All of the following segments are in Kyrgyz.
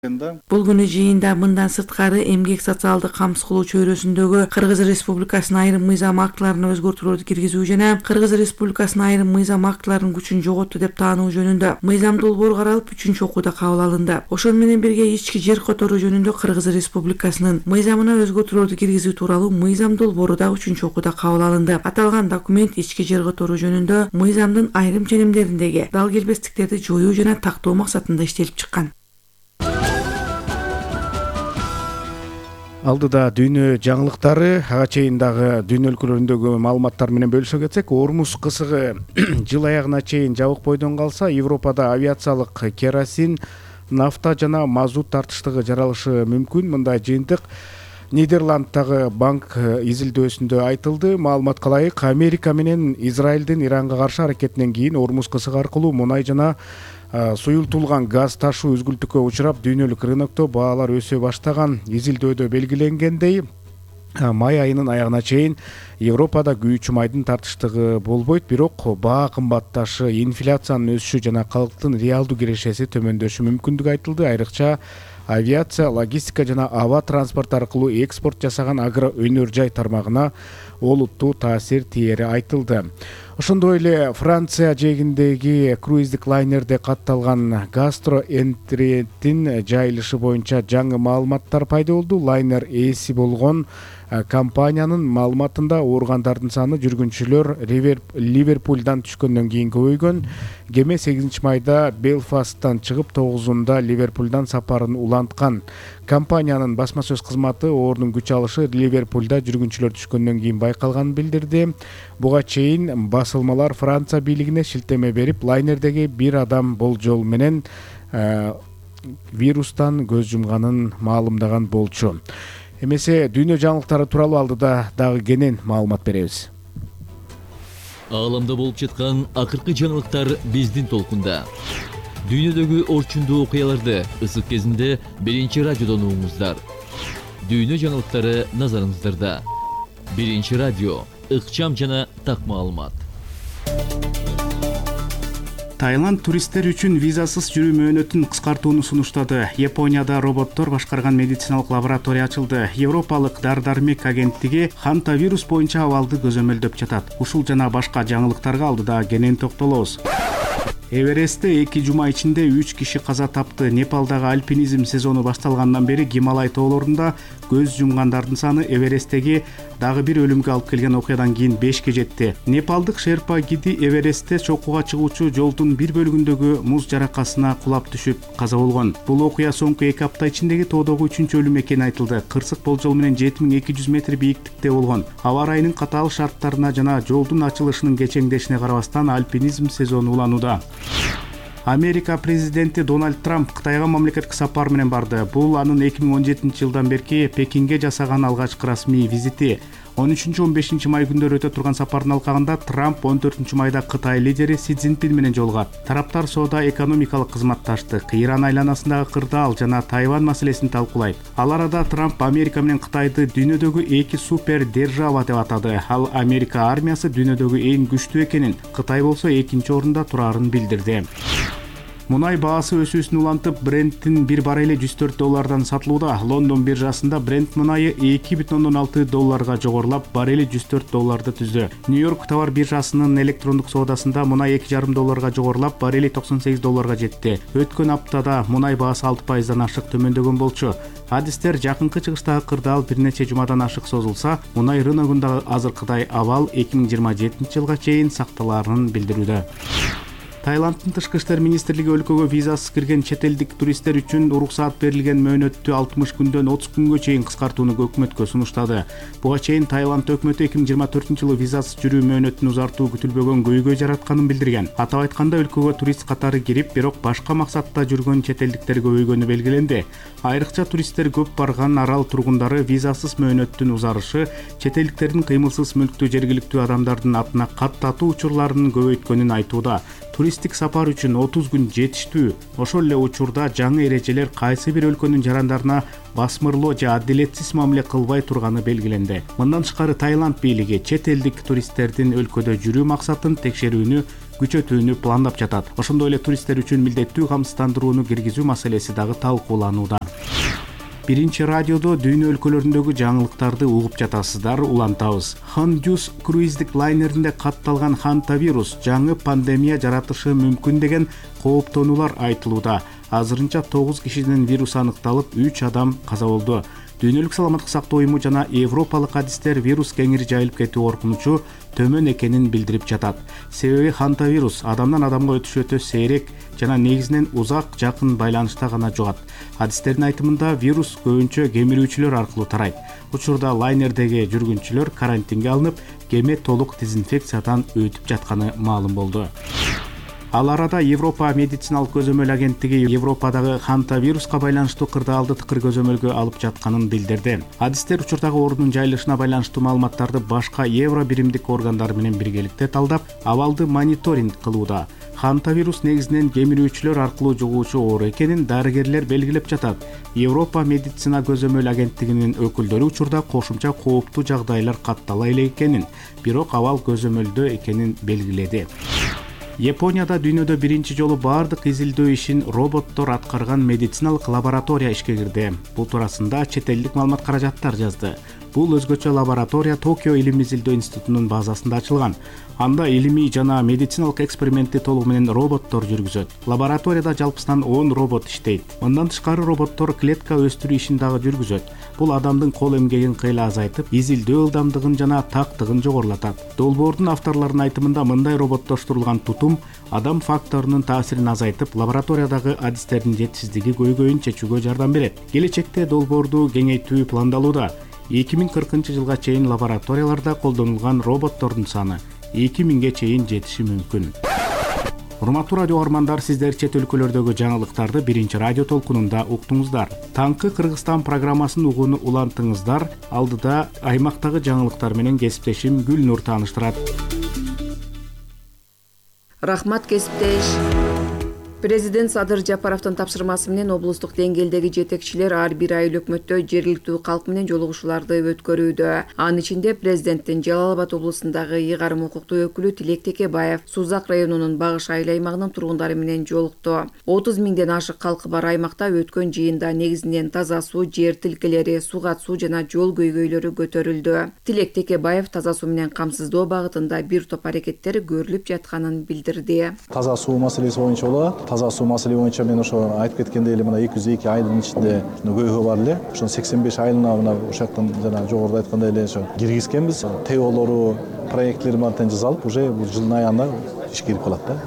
Бул күнү жыйында мындан сырткары эмгек социалдык камсыз кылуу чөйрөсүндөгү Кыргыз Республикасынын айрым мыйзам актыларына өзгөртүүлөрдү киргизүү жана Кыргыз Республикасынын айрым мыйзам актыларынын күчүн жоготту деп таануу жөнүндө мыйзам долбоору каралып 3 окууда кабыл алынды. Ошону менен бирге ички жер которуу жөнүндө Кыргыз Республикасынын мыйзамына өзгөртүүлөрдү киргизүү тууралуу мыйзам долбоору да 3 окууда кабыл алынды. Аталган документ ички жер которуу жөнүндө мыйзамдын айрым ченемдериндеги дал келбестиктерди жоюу жана тактоо максатында иштелип чыккан. Алдыда дүйнө жаңылыктары, ага чейин дагы дүйнө өлкөлөрүндөгү маалыматтар менен бөлүшө кетсек, Ормуз кысыгы жыл аягына чейин жабык бойдон калса, Европада авиациялык керосин, нафта жана мазут тартыштыгы жаралышы мүмкүн. Мындай жыйынтык Нидерланддагы банк изилдөөсүндө айтылды. Маалыматка ылайык, Америка менен Израилдин Иранга каршы аракетинен кийин Ормуз кысыгы аркылуу мунай жана суюлтулган газ ташуу үзгүлтүккө учурап, дүйнөлүк рынокто баалар өсө баштаган. Изилдөөдө белгиленгендей, май айынын аягына чейин Европада күйүүчү майдын тартыштыгы болбойт, бирок баа кымбатташы, инфляциянын өсүшү жана калктын реалдуу кирешеси төмөндөшү мүмкүндүгү айтылды. Айрыкча авиация, логистика жана аба транспорт аркылуу экспорт жасаган агро өнөр жай тармагына олуттуу таасир тиери айтылды. Ошондой эле Франция жээгиндеги круиздик лайнерде катталган гастроэнтериттин жайылышы боюнча жаңы маалыматтар пайда болду. Лайнер ээси болгон компаниянын маалыматында ооругандардын саны жүргүнчүлөр Ливерпулдан түшкөндөн кийин көбөйгөн. Кеме 8 майда Белфасттан чыгып, 9-унда Ливерпулдан сапарын уланткан. Компаниянын басма сөз кызматы оорунун күч алышы Ливерпулда жүргүнчүлөр түшкөндөн кийин байкалганын билдирди. Буга чейин басылмалар Франция бийлигине шилтеме берип, лайнердеги бир адам болжол менен вирустан көз жумганын маалымдаган болчу. Эмесе дүйнө жаңылыктары тууралуу алдыда дагы кенен маалымат беребиз. Ааламда болуп жаткан акыркы жаңылыктар биздин толкунда. Дүйнөдөгү орчундуу окуяларды ысык кезинде биринчи радиодон угуңуздар. Дүйнө жаңылыктары назарыңыздарда. Биринчи радио, ыкчам жана так маалымат. Таиланд туристтер үчүн визасыз жүрүү мөөнөтүн кыскартууну сунуштады. Японияда роботтор башкарган медициналык лаборатория ачылды. Европалык дар-дармек агенттиги хантавирус боюнча абалды көзөмөлдөп жатат. Ушул жана башка жаңылыктарга алдыда кенен токтолобуз. Эверестте 2 жума ичинде 3 киши каза тапты. Непалдагы альпинизм сезону башталгандан бери Гималай тоолорунда көз жумгандардын саны Эвересттеги дагы бир өлүмгө алып келген окуядан кийин 5ке жетти. Непалдык Шерпа гиди Эверестте чокуга чыгуучу жолдун бир бөлүгүндөгү муз жаракасына кулап түшүп каза болгон. Бул окуя соңку 2 апта ичиндеги тоодогу 3-чү өлүм экени айтылды. Кырсык болжол менен 7200 метр бийиктикте болгон. Аба ырайынын катаал шарттарына жана жолдун ачылышынын кечеңдешине карабастан альпинизм сезону уланууда. Америка президенти Дональд Трамп Кытайга мамлекеттик сапар менен барды. Бул анын 2017-жылдан берки Пекинге жасаган алгачкы расмий визити. 13-15 май күндөрү өтө турган сапардын алкагында Трамп 14 майда Кытай лидери Си Цзиньпин менен жолугат. Тараптар соода экономикалык кызматташтык, Иран айланасындагы кырдаал жана Тайвань маселесин талкуулайт. Ал арада Трамп Америка менен Кытайды дүйнөдөгү 2 супер держава деп атады. Ал Америка армиясы дүйнөдөгү эң күчтүү экенин, Кытай болсо 2-нчи орунда турарын билдирди. Мунай баасы өсүүсүн улантып, Бренттин 1 баррели $104 сатылууда. Лондон биржасында Брент мунайы $2,6 жогорулап, баррели $104 түздү. Нью-Йорк товар биржасынын электрондук соодасында мунай $2,5 жогорулап, баррели $98 жетти. Өткөн аптада мунай баасы 6% ашык төмөндөгөн болчу. Адистер жакынкы чыгыштагы кырдаал бир нече жумадан ашык созулса, мунай рыногундагы азыркыдай абал 2027-жылга чейин сакталарын билдирүүдө. Таиланддын тышкы иштер министрлиги өлкөгө визасыз кирген чет элдик туристтер үчүн уруксаат берилген мөөнөттү 60 күндөн 30 күнгө чейин кыскартууну өкмөткө сунуштады. Буга чейин Таиланд өкмөтү 2024-жылы визасыз жүрүү мөөнөтүн узартуу күтүлбөгөн көйгөй жаратканын билдирген. Атап айтканда, өлкөгө турист катары кирип, бирок башка максатта жүргөн чет элдиктер көбөйгөнү белгиленди. Айрыкча туристтер көп барган арал тургундары визасыз мөөнөттүн узарышы чет элдиктердин кыймылсыз мүлктүү жергиликтүү адамдардын атына каттатуу учурларынын көбөйткөнүн айтууда. Туристтик сапар үчүн 30 күн жетиштүү. Ошол эле учурда жаңы эрежелер кайсы бир өлкөнүн жарандарына басмырлоо же адилетсиз мамиле кылбай турганы белгиленди. Мындан тышкары Таиланд бийлиги чет элдик туристтердин өлкөдө жүрүү максатын текшерүүнү күчөтүүнү пландап жатат. Ошондой эле туристтер үчүн милдеттүү камсыздандырууну киргизүү маселеси дагы талкууланууда. Биринчи радиодо дүйнө өлкөлөрүндөгү жаңылыктарды угуп жатасыздар, улантабыз. Хондюс круиздик лайнеринде катталган хантавирус жаңы пандемия жаратышы мүмкүн деген кооптонуулар айтылууда. Азырынча 9 кишиден вирус аныкталып, 3 адам каза болду. Дүйнөлүк саламаттык сактоо уюму жана европалык адистер вирус кеңири жайылып кетүү коркунучу төмөн экенин билдирип жатат. Себеби хантавирус адамдан адамга өтүшү өтө сейрек жана негизинен узак жакын байланышта гана жугат. Адистердин айтымында вирус көбүнчө кемирүүчүлөр аркылуу тарайт. Учурда лайнердеги жүргүнчүлөр карантинге алынып, кеме толук дезинфекциядан өтүп жатканы маалым болду. Ал арада Европа медициналык көзөмөл агенттиги Европадагы хантавируска байланыштуу кырдаалды тыкыр көзөмөлгө алып жатканын билдирди. Адистер учурдагы оорунун жайылышына байланыштуу маалыматтарды башка евро биримдик органдар менен биргеликте талдап, абалды мониторинг кылууда. Хантавирус негизинен кемирүүчүлөр аркылуу жугуучу оору экенин дарыгерлер белгилеп жатат. Европа медицина көзөмөл агенттигинин өкүлдөрү учурда кошумча кооптуу жагдайлар каттала элек экенин, бирок абал көзөмөлдө экенин белгиледи. Японияда дүйнөдө биринчи жолу бардык изилдөө ишин роботтор аткарган медициналык лаборатория ишке кирди. Бул туурасында чет элдик маалымат каражаттар жазды. Бул өзгөчө лаборатория Токио илим изилдөө институтунун базасында ачылган. Анда илимий жана медициналык экспериментти толугу менен роботтор жүргүзөт. Лабораторияда жалпысынан 10 робот иштейт. Мындан тышкары роботтор клетка өстүрүү ишин дагы жүргүзөт. Бул адамдын кол эмгегин кыйла азайтып, изилдөө ылдамдыгын жана тактыгын жогорулатат. Долбоордун авторлорунун айтымында мындай роботтоштурулган тутум адам факторунун таасирин азайтып, лабораториядагы адистердин жетишсиздиги көйгөйүн чечүүгө жардам берет. Келечекте долбоорду кеңейтүү пландалууда. 2040 жылга чейин лабораторияларда колдонулган роботтордун саны 2000ге чейин жетиши мүмкүн. Урматтуу радио армандар, сиздер чет өлкөлөрдөгү жаңылыктарды биринчи радио толкунунда уктуңуздар. Таңкы Кыргызстан программасын угууну улантыңыздар. Алдыда аймактагы жаңылыктар менен кесиптешим Гүлнур тааныштырат. Рахмат кесиптеш. Президент Садыр Жапаровдун тапшырмасы менен облустук деңгээлдеги жетекчилер ар бир айыл өкмөттө жергиликтүү калк менен жолугушууларды өткөрүүдө. Анын ичинде президенттин Жалал Абад облусундагы ыйгарым укуктуу өкүлү Тилек Текебаев Сузак районунун Багыш айыл аймагынын тургундары менен жолукту. 30 миңден ашык калкы бар аймакта өткөн жыйында негизинен таза суу, жер тилкелери, сугат суу жана жол көйгөйлөрү көтөрүлдү. Тилек Текебаев таза суу менен камсыздоо багытында бир топ аракеттер көрүлүп жатканын билдирди. Таза суу маселеси боюнча таза суу маселе боюнча мен ошо айтып кеткендей эле мына 202 айылдын ичинде көйгөй бар эле. Ошо 85 айылына мына ушактан жана жогоруда айткандай эле ошо киргизкенбиз. ТОлору, проектлери менен жасалып, уже бул жылдын аягына ишке кирип калат да.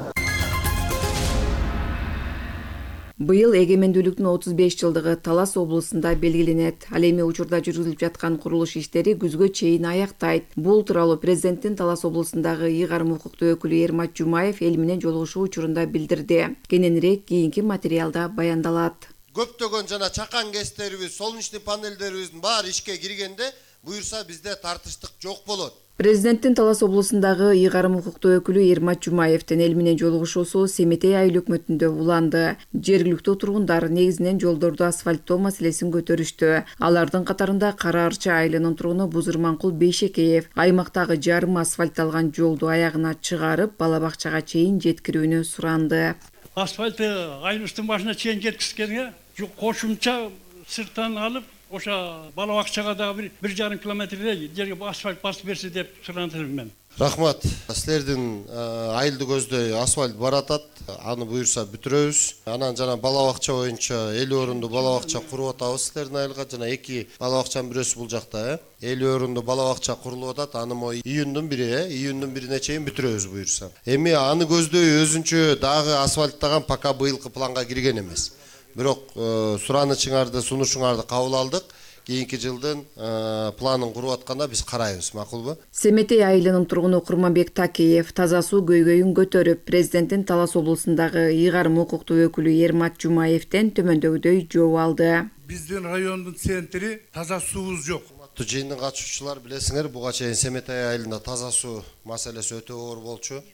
Быйыл эгемендүүлүктүн 35 жылдыгы Талас облусунда белгиленет. Ал эми учурда жүргүзүлүп жаткан курулуш иштери күзгө чейин аяктайт. Бул тууралуу президенттин Талас облусундагы ыйгарым укуктуу өкүлү Ермат Жумаев эл менен жолугушуу учурунда билдирди. Кененирээк кийинки материалда баяндалат. Көптөгөн жана чакан кестерибиз, солнечный панелдерибиздин баары ишке киргенде буюрса бизде тартыштык жок болот. Президенттин Талас облусундагы ыйгарым укуктуу өкүлү Ермат Жумаевдин эл менен жолугушуусу Семетей айыл өкмөтүндө уланды. Жергиликтүү тургундар негизинен жолдорду асфальттоо маселесин көтөрүштү. Алардын катарында Кара Арча айылынын тургуну Бузурманкул Бейшекеев аймактагы жарым асфальтталган жолду аягына чыгарып, бала бакчага чейин жеткирүүнү суранды. Асфальтты айылыбыздын башына чейин жеткизгенге кошумча сырттан алып, ошо бала бакчага дагы 1,5 километрдей жерге асфальт басып берсе деп сурандым мен. Рахмат. Силердин айылды көздөй асфальт баратат. Аны буюрса бүтүрөбүз. Анан жана бала бакча боюнча 50 орунду бала бакча куруп атабыз силердин айылга. Жана 2 бала бакчанын бирөөсү бул жакта, 50 орунду бала бакча курулуп атат. Аны июндун 1-ине чейин бүтүрөбүз буюрса. Эми аны көздөй өзүнчө дагы асфальттаган пока быйылкы планга кирген эмес. Бирок суранычыңарды, сунушуңарды кабыл алдык. Кийинки жылдын планын куруп атканда биз карайбыз, макулбу? Семетей айылынын тургуну Курманбек Такеев таза суу көйгөйүн көтөрүп, президенттин Талас облусундагы ыйгарым укуктуу өкүлү Ермат Жумаевден төмөндөгүдөй жооп алды. Биздин райондун центри таза суубуз жок. Жыйындын катышуучулар билесиңер, буга чейин Семетей айылында таза суу маселеси өтө оор болчу.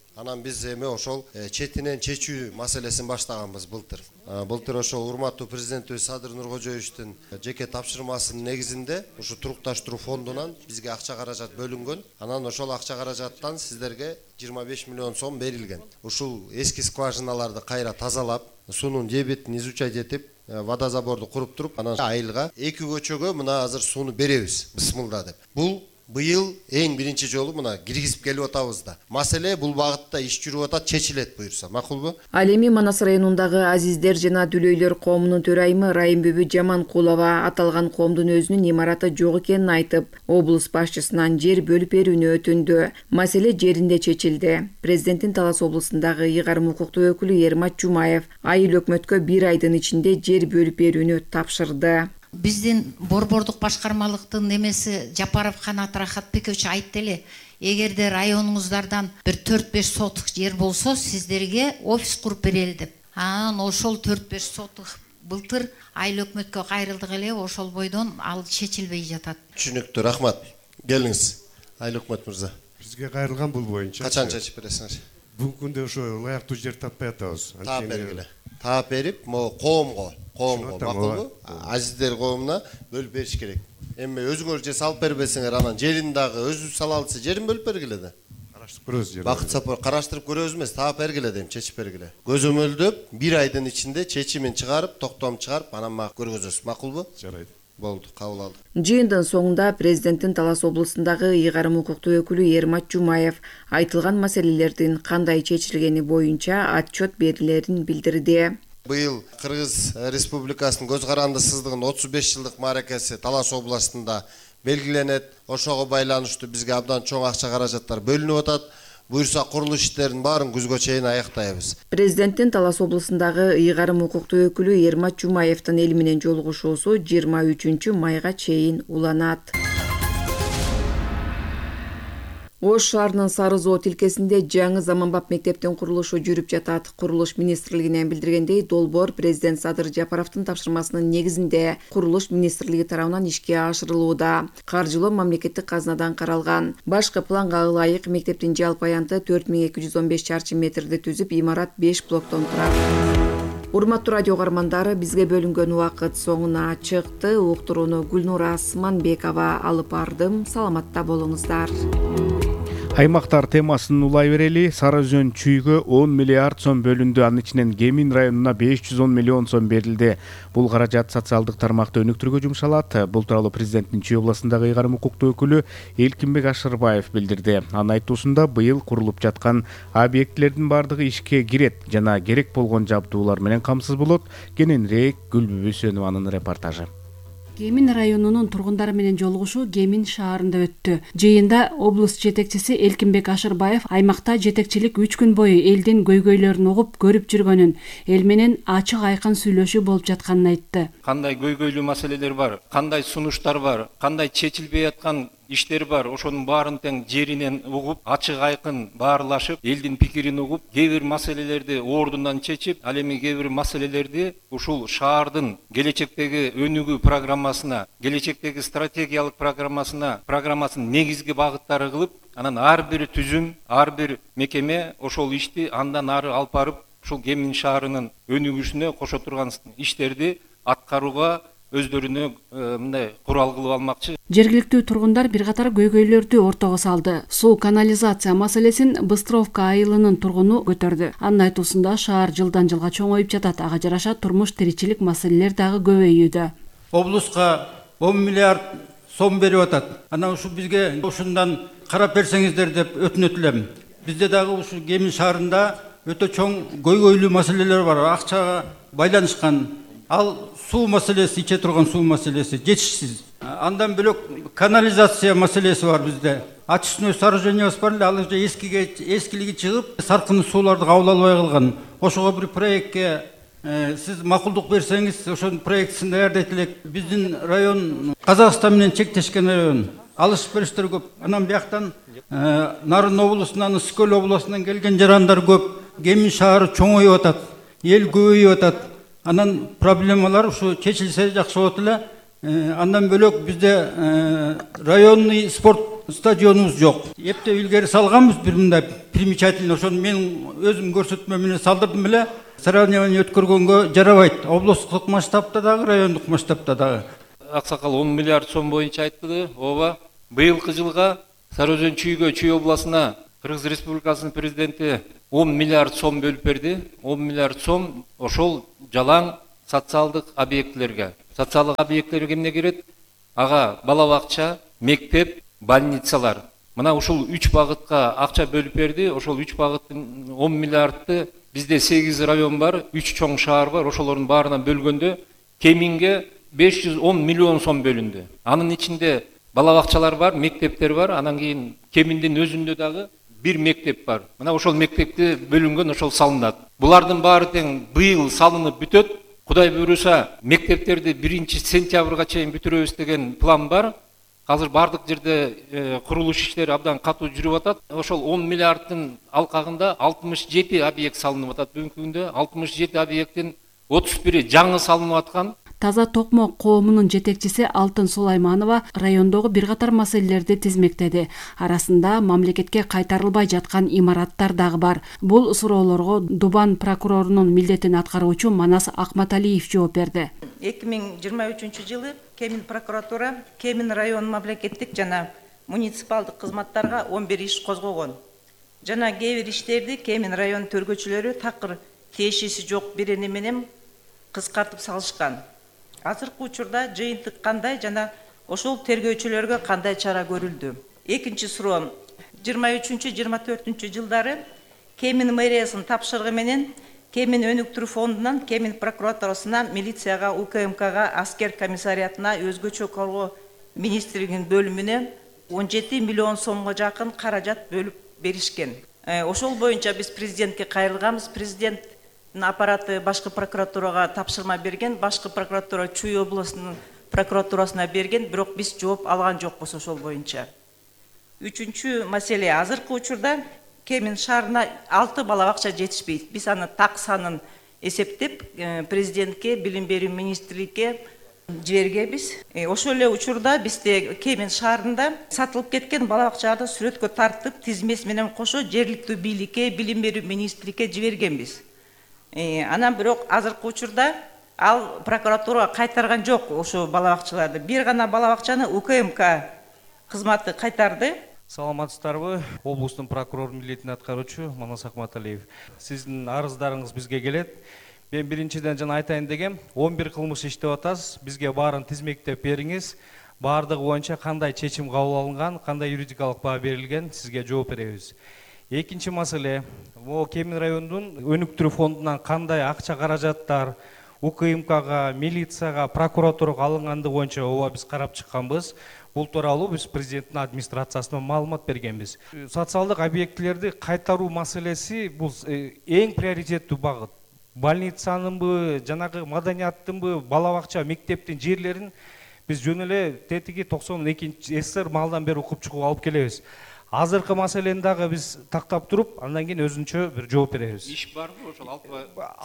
Анан биз эми ошол четинен чечүү маселесин баштаганбыз былтыр. Былтыр ошол урматтуу президентибиз Садыр Нуркожоевичтин жеке тапшырмасынын негизинде ушу турукташтыруу фондунан бизге акча каражат бөлүнгөн. Анан ошол акча каражаттан сиздерге 25 миллион сом берилген. Ушул эски скважиналарды кайра тазалап, суунун дебитин изучать этип, водозаборду куруп туруп, анан айылга 2 көчөгө мына азыр сууну беребиз. Бисмилла деп. Бул быйыл эң биринчи жолу мына киргизип келип атабыз да. Маселе бул багытта иш жүрүп атат, чечилет буюрса. Макулбу? Ал эми Манас районундагы Азиздер жана Дүлөйлөр коомунун төрайымы Райымбүбү Жаманкулова аталган коомдун өзүнүн имараты жок экенин айтып, облус башчысынан жер бөлүп берүүнү өтүндү. Маселе жеринде чечилди. Президенттин Талас облусундагы ыйгарым укуктуу өкүлү Ермат Жумаев айыл өкмөткө 1 айдын ичинде жер бөлүп берүүнү тапшырды. Биздин борбордук башкармалыктын немеси Жапаров Канат Рахатбекович айтты эле, эгерде районуңуздардан бир 4-5 сотук жер болсо, сиздерге офис куруп берели деп. Анан ошол 4-5 сотук былтыр айыл өкмөткө кайрылдык эле, ошол бойдон ал чечилбей жатат. Түшүнүктүү, рахмат. Келиңиз, айыл өкмөт мырза. Бизге кайрылган бул боюнча. Качан чечип бересиңер? Бүгүнкү күндө ошо ылайыктуу жер таппай атабыз. Таап бергиле. Таап берип, могу коомго, макулбу? Азиздер коомуна бөлүп бериш керек. Эми өзүңөр же салып бербесеңер, анан жерин дагы өзү сала алса, жерин бөлүп бергиле да. Караштырып көрөбүз жер. Бакыт сапар караштырып көрөбүз эмес, таап бергиле дейм, чечип бергиле. Көзөмөлдөп 1 айдын ичинде чечимин чыгарып, токтом чыгарып, анан мага көргөзөсүз. Макулбу? Жарайт. Болду, кабыл алдык. Жыйындын соңунда президенттин Талас облусундагы ыйгарым укуктуу өкүлү Ермат Жумаев айтылган маселелердин кандай чечилгени боюнча отчет берилерин билдирди. Быйыл Кыргыз Республикасынын көз каранды сыздыгынын 35 жылдык мааракеси Талас областында белгиленет. Ошого байланыштуу бизге абдан чоң акча каражаттар бөлүнүп атат. Буюрса курулуш иштерин баарын күзгө чейин аяктайбыз. Президенттин Талас облусундагы ыйгарым укуктуу өкүлү Ермат Жумаевдин эл менен жолугушуусу 23 майга чейин уланат. Ош шаарынын Сары Зоо тилкесинде жаңы заманбап мектептин курулушу жүрүп жатат. Курулуш министрлигинен билдиргендей, долбоор президент Садыр Жапаровдун тапшырмасынын негизинде курулуш министрлиги тарабынан ишке ашырылууда. Каржылоо мамлекеттик казынадан каралган. Башкы планга ылайык мектептин жалпы аянты 4215 чарчы метрди түзүп, имарат 5 блоктон турат. Урматтуу радио каармандары, бизге бөлүнгөн убакыт соңуна чыкты. Уктурууну Гүлнура Асманбекова алып бардым. Саламатта болуңуздар. Аймактар темасын улай берели. Сары Өзөн чүйгө 10 миллиард сом бөлүндү. Анын ичинен Кемин районуна 510 миллион сом берилди. Бул каражат социалдык тармакты өнүктүрүүгө жумшалат. Бул тууралуу президенттин Чүй областындагы ыйгарым укуктуу өкүлү Элкинбек Ашырбаев билдирди. Анын айтуусунда быйыл курулуп жаткан объектилердин бардыгы ишке кирет жана керек болгон жабдуулар менен камсыз болот. Кененирээк Гүлбүбү Сөнованын репортажы. Кемин районунун тургундары менен жолугушуу Кемин шаарында өттү. Жыйында облус жетекчиси Элкинбек Ашырбаев аймакта жетекчилик 3 күн бою элдин көйгөйлөрүн угуп көрүп жүргөнүн, эл менен ачык айкын сүйлөшүү болуп жатканын айтты. Кандай көйгөйлүү маселелер бар, кандай сунуштар бар, кандай чечилбей аткан иштер бар, ошонун баарын тең жеринен угуп, ачык айкын баарлашып, элдин пикирин угуп, кээ бир маселелерди ордундан чечип, ал эми кээ бир маселелерди ушул шаардын келечектеги өнүгүү программасына, келечектеги стратегиялык программасынын негизги багыттары кылып, анан ар бир түзүм, ар бир мекеме ошол ишти андан ары алып барып, ушул Кемин шаарынын өнүгүшүнө кошо турган иштерди аткарууга өздөрүнө мындай курал кылып алмакчы. Жергиликтүү тургундар бир катар көйгөйлөрдү ортого салды. Суу канализация маселесин Быстровка айылынын тургуну көтөрдү. Анын айтуусунда шаар жылдан жылга чоңоюп жатат. Ага жараша турмуш тиричилик маселелер дагы көбөйүүдө. Облуска 10 миллиард сом берип атат. Анан ушу бизге ушундан карап берсеңиздер деп өтүнөт элем. Бизде дагы ушу Кемин шаарында өтө чоң көйгөйлүү маселелер бар. Акчага байланышкан. Ал суу маселеси, иче турган суу маселеси жетишсиз. Андан бөлөк канализация маселеси бар бизде. Ачысына сооружениябыз бар эле, ал же эскилиги чыгып, саркын сууларды кабыл албай калган. Ошого бир проектке сиз макулдук берсеңиз, ошонун проектисин даярдайт элек. Биздин район Казакстан менен чектешкен район. Алыш-бериштер көп. Анан бияктан Нарын облусунан, Ысыкөл облусунан келген жарандар көп. Кемин шаары чоңоюп атат, эл көбөйүп атат. Анан проблемалар ушу чечилсе жакшы болот эле. Андан бөлөк бизде районный спорт стадионубуз жок. Эптеп илгери салганбыз бир мындай примечательный, ошону мен өзүм көрсөтмө менен салдырдым эле. Сравнивание өткөргөнгө жарабайт. Облустук масштабта дагы, райондук масштабта дагы. Аксакал 10 миллиард сом боюнча айтты. Ооба. Быйылкы жылга Сары Өзөн Чүй обласына Кыргыз Республикасынын президенти 10 миллиард сом бөлүп берди. 10 миллиард сом ошол жалаң социалдык объектилерге. Социалдык объекттер эмне кирет? Ага бала бакча, мектеп, больницалар. Мына ушул 3 багытка акча бөлүп берди. Ошол 3 багыттын 10 миллиардты бизде 8 район бар, 3 чоң шаар бар. Ошолордун баарынан бөлгөндө Кеминге 510 миллион сом бөлүндү. Анын ичинде бала бакчалар бар, мектептер бар. Анан кийин Кеминдин өзүндө дагы бир мектеп бар. Мына ошол мектепти бөлүнгөн, ошол салынат. Булардын баары тең быйыл салынып бүтөт. Кудай буйруса, мектептерди 1-сентябрга чейин бүтүрөбүз деген план бар. Азыр бардык жерде курулуш иштери абдан катуу жүрүп атат. Ошол 10 миллиардтын алкагында 67 объект салынып атат. Бүгүнкү күндө 67 объекттин 31 жаңы салынып аткан. Таза Токмо коомунун жетекчиси Алтын Сулайманова райондогу бир катар маселелерди тизмектеди. Арасында мамлекетке кайтарылбай жаткан имараттар дагы бар. Бул суроолорго Дубан прокурорунун милдетин аткаруучу Манас Акматалиев жооп берди. 2023 жылы Кемин прокуратура Кемин район мамлекеттик жана муниципалдык кызматтарга 11 иш козгогон. Жана кээ бир иштерди Кемин район төргөчүлөрү такыр тиешеси жок бирени менен кыскартып салышкан. Азыркы учурда жыйынтык кандай жана ошол тергөөчүлөргө кандай чара көрүлдү? Экинчи суроо. 23-24 жылдары Кемин мэриясынын тапшырыгы менен Кемин өнүктүрүү фондунан Кемин прокуратурасына, милицияга, УКМКга, аскер комиссариатына, өзгөчө коргоо министрлигинин бөлүмүнө 17 миллион сомго жакын каражат бөлүп беришкен. Ошол боюнча биз президентке кайрылганбыз. Президент аппараты башкы прокуратурага тапшырма берген, башкы прокуратура Чүй областынын прокуратурасына берген, бирок биз жооп алган жокпуз ошол боюнча. Үчүнчү маселе, азыркы учурда Кемин шаарына 6 бала бакча жетишпейт. Биз аны так санын эсептеп, президентке, билим берүү министрликке жибергенбиз. Ошол эле учурда бизде Кемин шаарында сатылып кеткен бала бакчаларды сүрөткө тартып, тизмеси менен кошо жергиликтүү бийликке, билим берүү министрликке жибергенбиз. Анан бирок азыркы учурда ал прокуратурага кайтарган жок ошо бала бакчаларды. Бир гана бала бакчаны УКМК кызматы кайтарды. Саламатсыздарбы? Облустун прокурор милдетин аткаруучу Манас Акматалиев. Сиздин арыздарыңыз бизге келет. Мен биринчиден жана айтайын дегем, 11 кылмыш иштеп атасыз. Бизге баарын тизмектеп бериңиз. Баардыгы боюнча кандай чечим кабыл алынган, кандай юридикалык баа берилген, сизге жооп беребиз. Экинчи маселе, Кемин районунун өнүктүрүү фондунан кандай акча каражаттар УКМКга, милицияга, прокуратурага алынгандыгы боюнча ооба биз карап чыкканбыз. Бул тууралуу биз президенттин администрациясына маалымат бергенбиз. Социалдык объектилерди кайтаруу маселеси бул эң приоритеттүү багыт. Больницанынбы, жанагы маданияттынбы, бала бакча, мектептин жерлерин биз жөн эле тетиги 92 СССР маалдан бери укуп чыгып алып келебиз. Азыркы маселени дагы биз тактап туруп, андан кийин өзүнчө бир жооп беребиз. Иш барбы ошол алпа?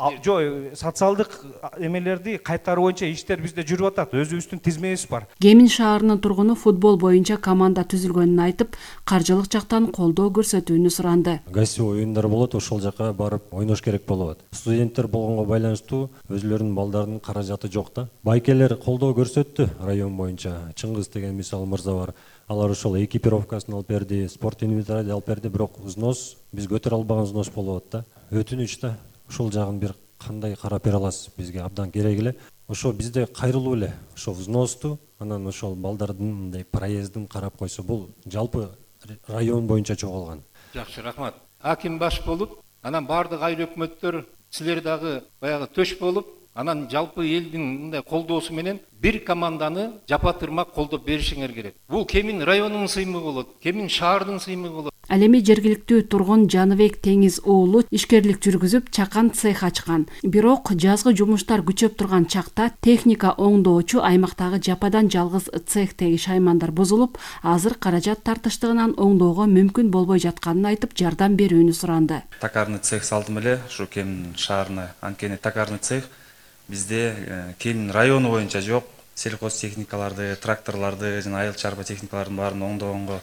Жок, социалдык эмелерди кайтаруу боюнча иштер бизде жүрүп атат. Өзүбүздүн тизмебиз бар. Кемин шаарынын тургуну футбол боюнча команда түзүлгөнүн айтып, каржылык жактан колдоо көрсөтүүнү суранды. Гостевой оюндар болот, ошол жака барып ойнош керек болот. Студенттер болгонго байланыштуу өзүлөрүнүн балдарынын каражаты жок да. Байкелер колдоо көрсөттү район боюнча. Чыңгыз деген мисалы мырза бар. Алар ошол экипировкасын алып берди, спорт инвентарьды алып берди, бирок взнос биз көтөрө албаган взнос болуп атат да. Өтүнүч да. Ошол жагын бир кандай карап бере аласыз? Бизге абдан керек эле. Ошо бизде кайрылуу эле. Ошо взносту, анан ошол балдардын мындай проездин карап койсо, бул жалпы район боюнча жоголган. Жакшы, рахмат. Аким баш болуп, анан бардык айыл өкмөттөр, силер дагы баягы төш болуп, анан жалпы элдин мындай колдоосу менен бир команданы жапа-тырмак колдоп беришиңер керек. Бул Кемин районунун сыймыгы болот, Кемин шаарынын сыймыгы болот. Ал эми жергиликтүү тургун Жаныбек Теңиз уулу ишкерлик жүргүзүп чакан цех ачкан. Бирок жазгы жумуштар күчөп турган чакта техника оңдоочу аймактагы жападан жалгыз цехтеги шаймандар бузулуп, азыр каражат тартыштыгынан оңдоого мүмкүн болбой жатканын айтып, жардам берүүнү суранды. Токарный цех салдым эле, ушу Кемин шаарына. Анткени токарный цех бизде Кемин району боюнча жок. Сельхоз техникаларды, тракторларды жана айыл чарба техникалардын баарын оңдогонго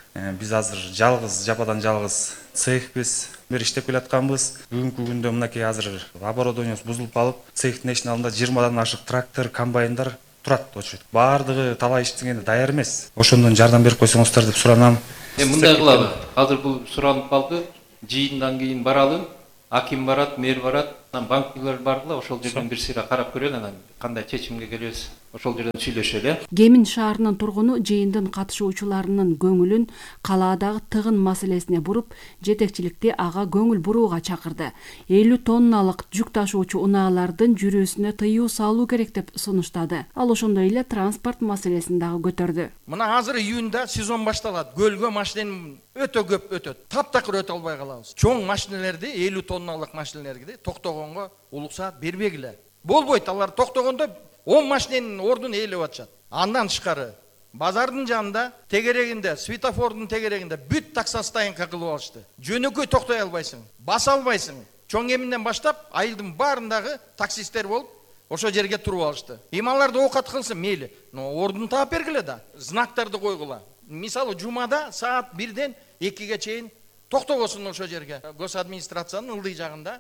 Биз азыр жалгыз, жападан жалгыз цехпиз. Бир иштеп келатканбыз. Бүгүнкү күндө мынакей азыр оборудованиебиз бузулуп калып, цехтин эшигин алдында 20дан ашык трактор, комбайндар турат очут. Баардыгы талай иштегенде даяр эмес. Ошондон жардам берип койсоңуздар деп суранам. Мындай кылалы. Азыр бул суранып калды. Жыйындан кийин баралы. Аким барат, мэр барат, банкилер бардыла, ошол жерден бир сыйра карап көрөлү, анан кандай чечимге келебиз. Ошол жерден сүйлөшөлү. Кемин шаарынын тургуну жыйындын катышуучуларынын көңүлүн калаадагы тыгын маселесине буруп, жетекчиликти ага көңүл бурууга чакырды. 50 тонналык жүк ташуучу унаалардын жүрүүсүнө тыюу салуу керек деп сунуштады. Ал ошондой эле транспорт маселесин дагы көтөрдү. Мына азыр июнда сезон башталат. Көлгө машина өтө көп өтөт. Таптакыр өтө албай калабыз. Чоң машиналерди, 50 тонналык машиналерди токтогонго уруксаат бербегиле. Болбойт, алар токтогондо 10 машинанын ордун ээлеп атышат. Андан тышкары базардын жанында, тегерегинде, светофордун тегерегинде бүт таксостоянка кылып алышты. Жөнөкөй токтой албайсың, баса албайсың. Чоң Эминден баштап айылдын баарындагы таксисттер болуп, ошо жерге туруп алышты. Ималарды оокат кылсын мейли, но ордун таап бергиле да, знактарды койгула. Мисалы жумада саат 1ден 2ге чейин токтобосун ошо жерге. Гос администрациянын ылдый жагында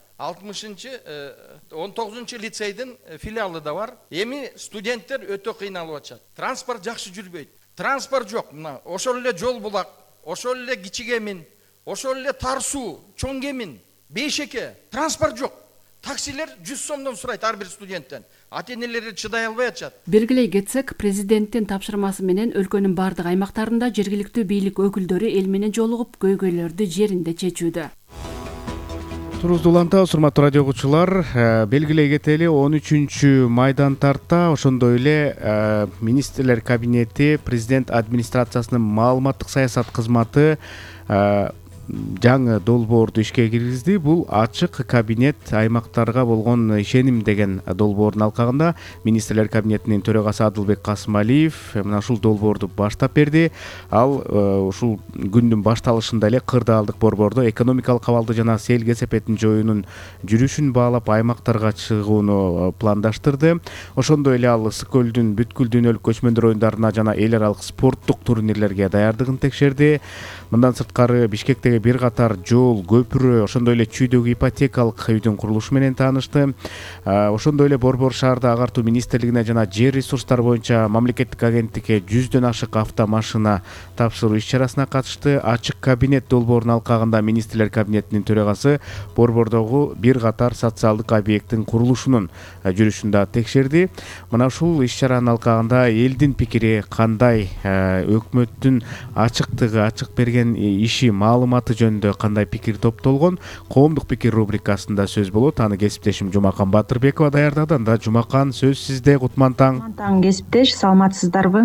19 лицейдин филиалы да бар. Эми студенттер өтө кыйналып атышат. Транспорт жакшы жүрбөйт. Транспорт жок. Мына ошол эле жол булак, ошол эле Кичи Кемин, ошол эле Тар суу, Чоң Кемин, Бейшеке. Транспорт жок. Таксилер 100 сомдон сурайт ар бир студенттен. Ата-энелери чыдай албай атышат. Белгилей кетсек, президенттин тапшырмасы менен өлкөнүн бардык аймактарында жергиликтүү бийлик өкүлдөрү эл менен жолугуп, көйгөйлөрдү жеринде чечүүдө. Туруздуу уланта, урматтуу радио угуучулар, белгилей кетели 13 майдан тарта, ошондой эле министрлер кабинети, президент администрациясынын маалыматтык саясат кызматы жаңы долбоорду ишке киргизди. Бул ачык кабинет аймактарга болгон ишеним деген долбоордун алкагында министрлер кабинетинин төрагасы Адылбек Касымалиев мына ушул долбоорду баштап берди. Ал ушул күндүн башталышында эле кырдаалдык борбордо экономикалык абалды жана сел кесепетин жоюунун жүрүшүн баалап аймактарга чыгууну пландаштырды. Ошондой эле ал Ысык көлдүн бүткүл дүйнөлүк көчмөндөр оюндарына жана эл аралык спорттук турнирлерге даярдыгын текшерди. Мындан сырткары Бишкектеги бир катар жол, көпүрө, ошондой эле Чүйдөгү ипотекалык үйдүн курулушу менен таанышты. Ошондой эле Борбор шаарда агартуу министрлигине жана жер ресурстары боюнча мамлекеттик агенттикке 100дөн ашык автомашина тапшыруу иш-чарасына катышты. Ачык кабинет долбоорунун алкагында министрлер кабинетинин төрагасы Борбордогу бир катар социалдык объекттин курулушунун жүрүшүн да текшерди. Мына ушул иш-чаранын алкагында элдин пикири кандай, өкмөттүн ачыктыгы, ачык берген иши, маалыматы жөнүндө кандай пикир топтолгон, коомдук пикир рубрикасында сөз болот. Аны кесиптешим Жумакан Батырбекова даярдады. Анда Жумакан, сөз сизде. Кутман таң. Таң кесиптеш, саламатсыздарбы?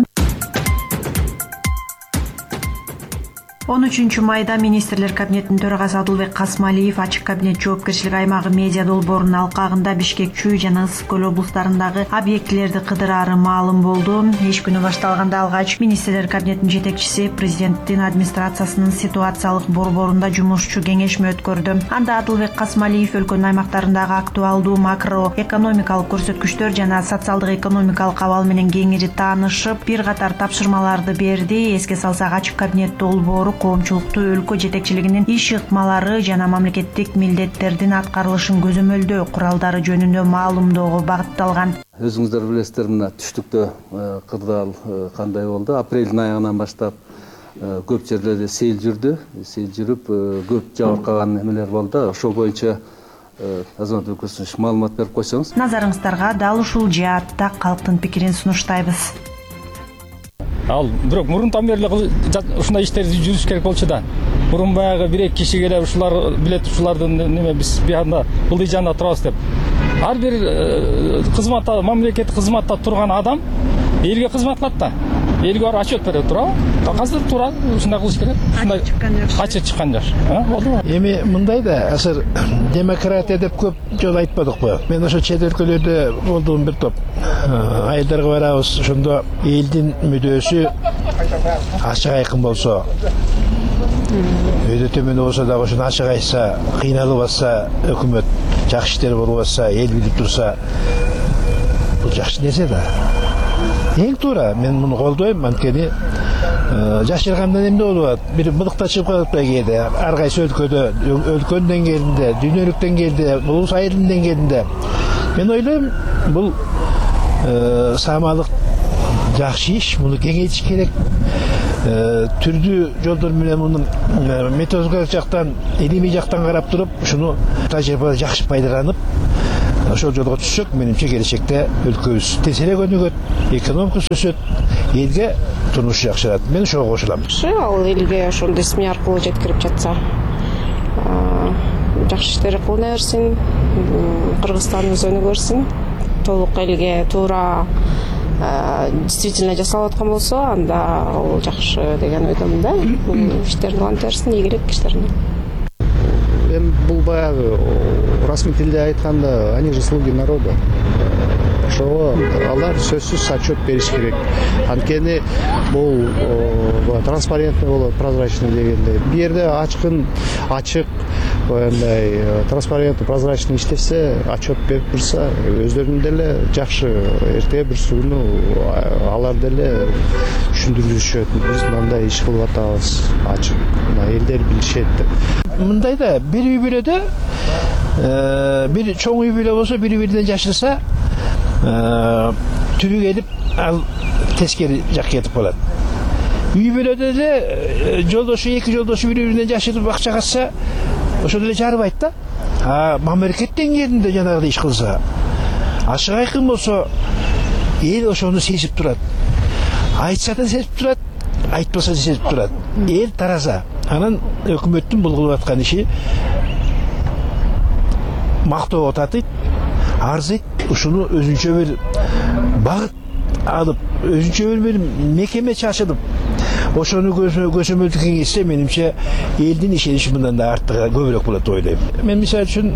13 майда министрлер кабинетинин төрагасы Адылбек Касымалиев ачык кабинет жоопкерчилик аймагы медиа долбоорунун алкагында Бишкек, Чүй жана Ысык көл облустарындагы объектилерди кыдырары маалым болду. Иш күнү башталганда алгач министрлер кабинетинин жетекчиси президенттин администрациясынын ситуациялык борборунда жумушчу кеңешме өткөрдү. Анда Адылбек Касымалиев өлкөнүн аймактарындагы актуалдуу макроэкономикалык көрсөткүчтөр жана социалдык экономикалык абал менен кеңири таанышып, бир катар тапшырмаларды берди. Эске салсак, ачык кабинет долбоору коомчулукту өлкө жетекчилигинин иш ыкмалары жана мамлекеттик милдеттердин аткарылышын көзөмөлдөө куралдары жөнүндө маалымдоого багытталган. Өзүңүздөр билесиздер, мына түштүктө кырдаал кандай болду? Апрелдин аягынан баштап көп жерлерде сел жүрдү. Сел жүрүп, көп жабыркаган эмелер болду. Ошол боюнча Азамат Өкөсүнүч маалымат берип койсоңуз. Назарыңыздарга дал ушул жаатта калктын пикирин сунуштайбыз. Ал бирок мурунтан бери ушундай иштерди жүрүш керек болчу да. Мурун баягы бир-эки киши келип ушулар билет, ушулардын неме биз биягында ылдый жанында турабыз деп. Ар бир кызматта, мамлекеттик кызматта турган адам элге кызмат кылат да. Элге барып отчет берет, туурабы? Азыр туура ушундай кылыш керек. Ачык чыккан жакшы. Болдубу? Эми мындай да, азыр демократия деп көп жолу айтпадыкпы? Мен ошо чет өлкөлөрдө болдум бир топ. Айылдарга барабыз, ошондо элдин мүдөөсү ачык айкын болсо, өйдө төмөн болсо дагы ошону ачык айтса, кыйналып атса, өкмөт жакшы иштер болуп атса, эл билип турса, бул жакшы нерсе да. Эң туура, мен муну колдойм, анткени жашыргандан эмне болуп атат? Бир быдыкта чыгып калат кээде. Ар кайсы өлкөдө, өлкөнүн деңгээлинде, дүйнөлүк деңгээлде, улус айылдын деңгээлинде. Мен ойлойм, бул саамалык жакшы иш, муну кеңейтиш керек. Түрдүү жолдор менен мунун методикалык жактан, илимий жактан карап туруп, ушуну тажрыйбаны жакшы пайдаланып, ошол жолго түшсөк, менимче келечекте өлкөбүз тезирээк өнүгөт, экономикасы өсөт, элге турмуш жакшырат. Мен ошого кошулам. Ал элге ошондой СМИ аркылуу жеткирип жатса, жакшы иштер кылына берсин, Кыргызстаныбыз өнүгө берсин, толук элге туура действительно жасалып аткан болсо, анда ал жакшы деген ойдомун да. Иштерин уланта берсин, ийгилик иштерин. Эми бул баягы расмий тилде айтканда, они же слуги народа. Ошого алар сөзсүз отчет бериш керек. Анткени бул транспарентный болот, прозрачный дегенде. Бу жерде ачык, андай транспарентный, прозрачный иштесе, отчет берип турса, өздөрүнүн деле жакшы эртеге бир күнү алар деле түшүндүрүшөт. Биз мындай иш кылып атабыз, ачык, элдер билишет деп. Мындай да бир үй бүлөдө, бир чоң үй бүлө болсо, бири-биринен жашырса, түрү келип, ал тескери жакка кетип калат. Үй бүлөдө эле жолдошу, эки жолдошу бири-биринен жашырып акча катса, ошол эле жарыбайт да. Мамлекет деңгээлинде жанагыдай иш кылса, ачык айкын болсо, эл ошону сезип турат. Айтса да сезип турат, айтпаса да сезип турат. Эл тараза. Анан өкмөттүн бул кылып аткан иши мактоого татыйт, арзыйт, ушуну өзүнчө бир багыт алып, өзүнчө бир мекеме чачылып, ошону көзөмөлдү кеңейтсе, менимче элдин ишеничи мындан да артыгы көбүрөөк болот деп ойлойм. Мен мисалы үчүн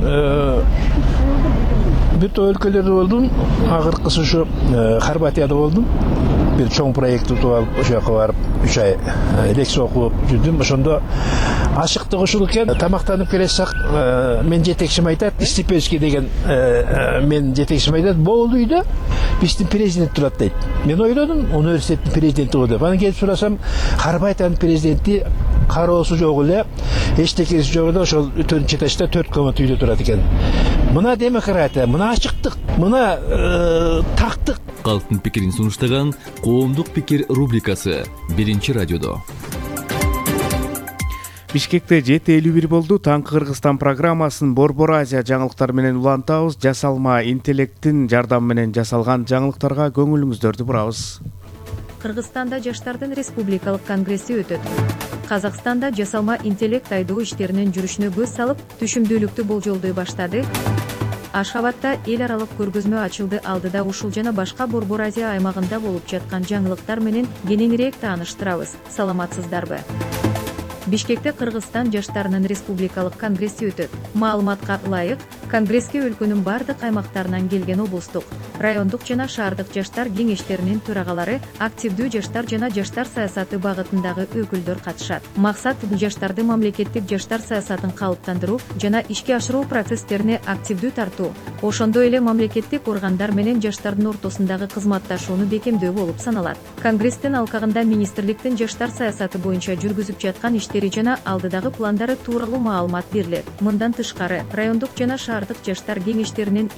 бир топ өлкөлөрдө болдум, акыркысы ушу Хорватияда болдум. Бир чоң проект утуп алып, ошол жака барып 3 ай лекция окуп жүрдүм. Ошондо ашыктык ушул экен. Тамактанып келесек, мен жетекчим айтат, Степельский деген мен жетекчим айтат, бул үйдө биздин президент турат дейт. Мен ойлодум, университеттин президенти го деп. Анан келип сурасам, Хорватиянын президенти кароосу жок эле, эчтекеси жок эле, ошол 4 этажда 4 комнат үйдө турат экен. Мына демократия, мына ачыктык, мына тактык. Калктын пикирин сунуштаган Коомдук пикир рубрикасы 1 радиодо. Бишкекте 7:51 болду. Таңкы Кыргызстан программасын Борбор Азия жаңылыктары менен улантабыз. Жасалма интеллекттин жардамы менен жасалган жаңылыктарга көңүлүңүздөрдү бурабыз. Кыргызстанда жаштардын республикалык конгресси өтөт. Казакстанда жасалма интеллект айдоо иштеринин жүрүшүнө көз салып, түшүмдүүлүктү болжолдой баштады. Ашхабадда эл аралык көргөзмө ачылды. Алдыда ушул жана башка Борбор Азия аймагында болуп жаткан жаңылыктар менен кененирээк тааныштырабыз. Саламатсыздарбы? Бишкекте Кыргызстан жаштарынын республикалык конгресси өтөт. Маалыматка ылайык, конгресске өлкөнүн бардык аймактарынан келген облустук, райондук жана шаардык жаштар кеңештеринин төрагалары, активдүү жаштар жана жаштар саясаты багытындагы өкүлдөр катышат. Максат жаштарды мамлекеттик жаштар саясатын калыптандыруу жана ишке ашыруу процесстерине активдүү тартуу, ошондой эле мамлекеттик органдар менен жаштардын ортосундагы кызматташууну бекемдөө болуп саналат. Конгресстин алкагында министрликтин жаштар саясаты боюнча жүргүзүп жаткан иштери жана алдыдагы пландары тууралуу маалымат берилет. Мындан тышкары, райондук жана шаардык жаштар кеңештеринин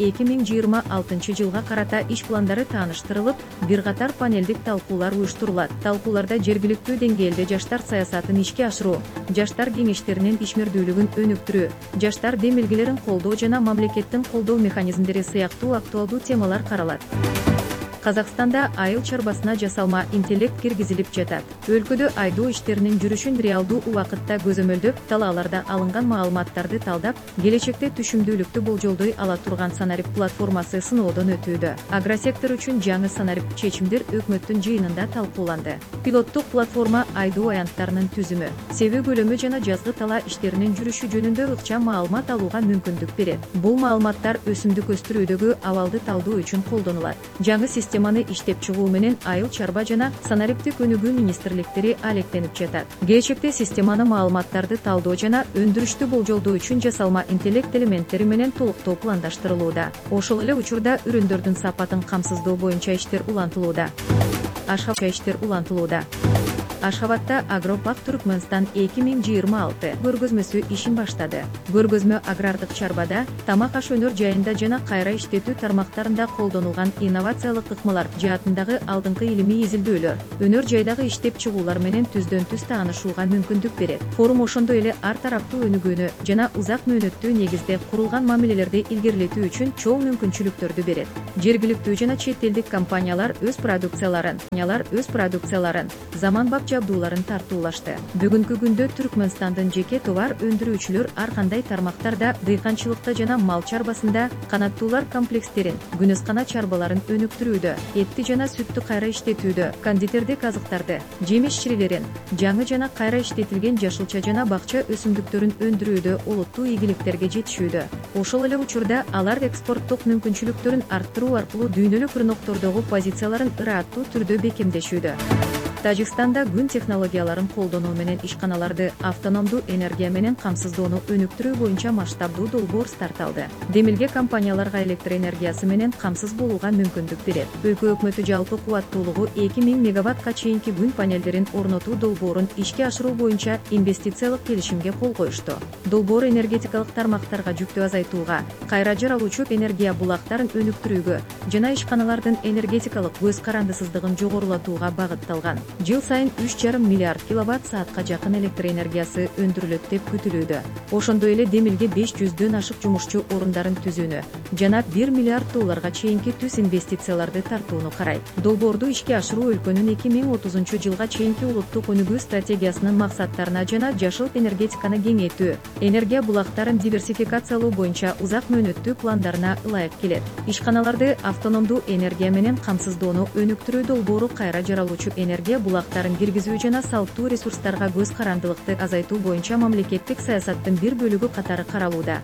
2026 жылга карата иш пландары тааныштырылып, бир катар панелдик талкуулар уюштурулат. Талкууларда жергиликтүү деңгээлде жаштар саясатын ишке ашыруу, жаштар кеңештеринин ишмердүүлүгүн өнүктүрүү, жаштар демилгелерин колдоо жана мамлекеттин колдоо механизмдери сыяктуу актуалдуу темалар каралат. Казакстанда айыл чарбасына жасалма интеллект киргизилип жатат. Өлкөдө айдоо иштеринин жүрүшүн реалдуу убакытта көзөмөлдөп, талааларда алынган маалыматтарды талдап, келечекте түшүмдүүлүктү болжолдой ала турган санарип платформасы сыноодон өтүүдө. Агросектор үчүн жаңы санарип чечимдер өкмөттүн жыйынында талкууланды. Пилоттук платформа айдоо аянттарынын түзүмү, себи көлөмү жана жазгы тала иштеринин жүрүшү жөнүндө ыкчам маалымат алууга мүмкүндүк берет. Бул маалыматтар өсүмдүк өстүрүүдөгү абалды талдоо үчүн колдонулат. Жаңы системаны иштеп чыгуу менен айыл чарба жана санариптик өнүгүү министрликтери алектенип жатат. Келечекте системаны маалыматтарды талдоо жана өндүрүштү болжолдоо үчүн жасалма интеллект элементтери менен толуктоо пландаштырылууда. Ошол эле учурда үрүндөрдүн сапатын камсыздоо боюнча иштер улантылууда. Ашхабадда Агропак Түркмөнстан 2026 көргөзмөсү ишин баштады. Көргөзмө агрардык чарбада, тамак аш өнөр жайында жана кайра иштетүү тармактарында колдонулган инновациялык ыкмалар жаатындагы алдыңкы илимий изилдөөлөр, өнөр жайдагы иштеп чыгуулар менен түздөн-түз таанышууга мүмкүндүк берет. Форум ошондой эле ар тараптуу өнүгүүнү жана узак мөөнөттүү негизде курулган мамилелерди илгерилетүү үчүн чоң мүмкүнчүлүктөрдү берет. Жергиликтүү жана чет элдик компаниялар өз продукцияларын, заманбап жабдууларын тартуулашты. Бүгүнкү күндө Түркмөнстандын жеке товар өндүрүүчүлөр ар кандай тармактарда, дыйканчылыкта жана мал чарбасында канаттуулар комплекстерин, күнөскана чарбаларын өнүктүрүүдө, этти жана сүттү кайра иштетүүдө, кондитердик азыктарды, жемиш чирилерин, жаңы жана кайра иштетилген жашылча жана бакча өсүмдүктөрүн өндүрүүдө олуттуу ийгиликтерге жетишүүдө. Ошол эле учурда алар экспорттук мүмкүнчүлүктөрүн арттыруу аркылуу дүйнөлүк рыноктордогу позицияларын ырааттуу түрдө бекемдешүүдө. Тажикстанда күн технологияларын колдонуу менен ишканаларды автономдуу энергия менен камсыздоону өнүктүрүү боюнча масштабдуу долбоор старт алды. Демилге компанияларга электр энергиясы менен камсыз болууга мүмкүндүк берет. Өлкө өкмөтү жалпы кубаттуулугу 2000 мегаваттка чейинки күн панелдерин орнотуу долбоорун ишке ашыруу боюнча инвестициялык келишимге кол коюшту. Долбоор энергетикалык тармактарга жүктү азайтууга, кайра жаралуучу энергия булактарын өнүктүрүүгө жана ишканалардын энергетикалык көз карандысыздыгын жогорулатууга багытталган. Жыл сайын 3,5 миллиард киловатт саатка жакын электр энергиясы өндүрүлөт деп күтүлүүдө. Ошондой эле Демилге 500дөн ашык жумушчу орундарын түзүүнү жана 1 миллиард долларга чейинки түз инвестицияларды тартууну карайт. Долбоорду ишке ашыруу өлкөнүн 2030 жылга чейинки улуттук өнүгүү стратегиясынын максаттарына жана жашыл энергетиканы кеңейтүү, энергия булактарын диверсификациялоо боюнча узак мөөнөттүү пландарына ылайык келет. Ишканаларды автономдуу энергия менен камсыздоону өнүктүрүү долбоору кайра жаралуучу энергия булактарын киргизүү жана салттуу ресурстарга көз карандылыкты азайтуу боюнча мамлекеттик саясаттын бир бөлүгү катары каралууда.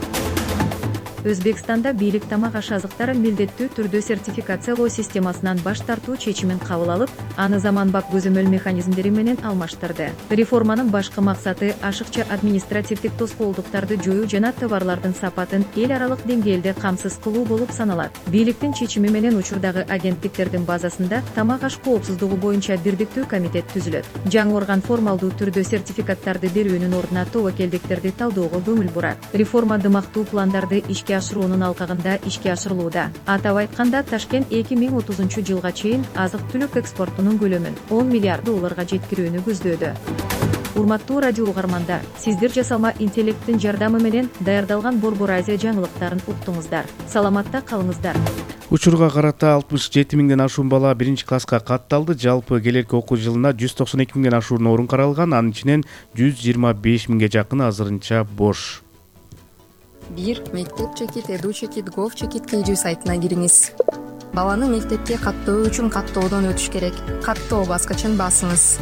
Өзбекстанда бийлик тамак аш азыктарын милдеттүү түрдө сертификациялоо системасынан баш тартуу чечимин кабыл алып, аны заманбап көзөмөл механизмдери менен алмаштырды. Реформанын башкы максаты ашыкча административдик тоскоолдуктарды жоюу жана товарлардын сапатын эл аралык деңгээлде камсыз кылуу болуп саналат. Бийликтин чечими менен учурдагы агенттиктердин базасында тамак аш коопсуздугу боюнча бирдиктүү комитет түзүлөт. Жаңы орган формалдуу түрдө сертификаттарды берүүнүн ордуна тобокелдиктерди талдөөгө көңүл бурат. Реформа дымактуу пландарды ишке ашыруунун алкагында ишке ашырылууда. Атап айтканда, Ташкент 2030 жылга чейин азык-түлүк экспортунун көлөмүн 10 миллиард долларга жеткирүүнү көздөөдө. Урматтуу радио угармандар, сиздер жасалма интеллекттин жардамы менен даярдалган Борбор Азия жаңылыктарын уктуңуздар. Саламатта калыңыздар. Учурга карата 67 миңден ашуун бала 1-класска катталды. Жалпы келерки окуу жылына 192 миңден ашуун орун каралган, анын ичинен 125 миңге жакыны азырынча бош. 1. Мектеп.edu.gov.kz сайтына кириңиз. Баланы мектепке каттоо үчүн каттоодон өтүш керек. Каттоо баскычын басыңыз.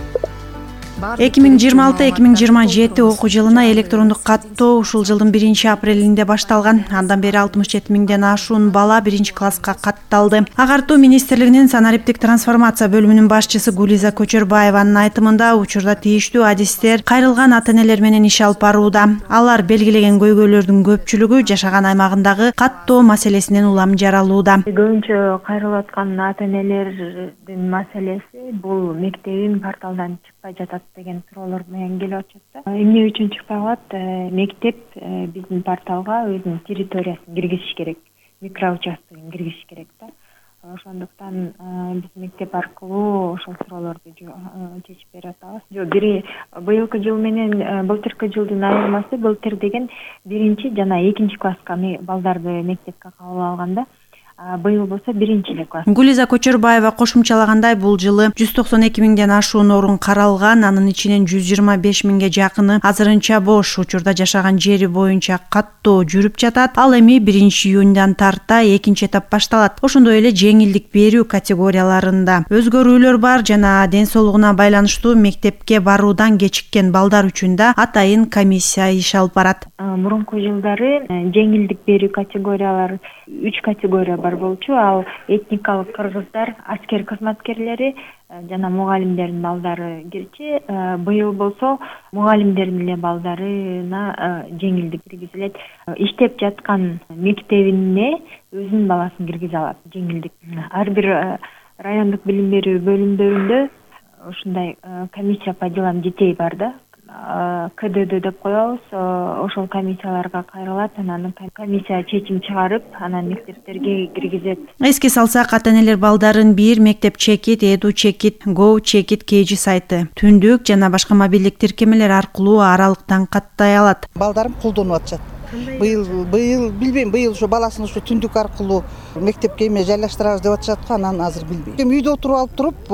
2026-2027 окуу жылына электрондук каттоо ушул жылдын 1-апрелинде башталган. Андан бери 67 миңден ашуун бала 1-класска катталды. Агартуу министрлигинин санариптик трансформация бөлүмүнүн башчысы Гулиза Көчөрбаеванын айтымында, учурда тийиштүү адистер кайрылган ата-энелер менен иш алып барууда. Алар белгилеген көйгөйлөрдүн көпчүлүгү жашаган аймагындагы каттоо маселесинен улам жаралууда. Көбүнчө кайрылып аткан ата-энелердин маселеси бул мектебин порталдан чыкпай жатат деген суроолор менен келип атышат. Эмне үчүн чыкпай калат? Мектеп биздин порталга өзүнүн территориясын киргизиш керек, микроучасткын киргизиш керек да. Ошондуктан биз мектеп аркылуу ошол суроолорду чечип берип атабыз. Быйылкы жыл менен былтыркы жылдын айырмасы, былтыр деген 1 жана 2 класска балдарды мектепке кабыл алганда, быйыл болсо 1 класс. Гулиза Көчөрбаева кошумчалагандай, бул жылы 192 миңден ашуун орун каралган, анын ичинен 125 миңге жакыны азырынча бош. Учурда жашаган жери боюнча каттоо жүрүп жатат. Ал эми 1-июндан тарта 2 этап башталат. Ошондой эле жеңилдик берүү категорияларында өзгөрүүлөр бар жана ден соолугуна байланыштуу мектепке баруудан кечиккен балдар үчүн да атайын комиссия иш алып барат. Мурунку жылдары жеңилдик берүү категориялары 3 категория бар болчу. Ал этникалык кыргыздар, аскер кызматкерлери жана мугалимдердин балдары кирчи. Быйыл болсо мугалимдердин эле балдарына жеңилдик киргизилет. Иштеп жаткан мектебине өзүнүн баласын киргизе алат жеңилдик. Ар бир райондук билим берүү бөлүмдөрүндө ушундай комиссия по делам детей бар да, КДД деп коебуз. Ошол комиссияларга кайрылат, анан комиссия чечим чыгарып, анан мектептерге киргизет. Эске салсак, ата-энелер балдарын бир мектеп чекит, Edu чекит, Go чекит KG сайты, түндүк жана башка мобилдик тиркемелер аркылуу аралыктан каттай алат. Балдарым колдонуп атышат. Быйыл билбейм, быйыл ушу баласын ушу түндүк аркылуу мектепке эме жайлаштырабыз деп атышат го, анан азыр билбейм. Үйдө отуруп алып туруп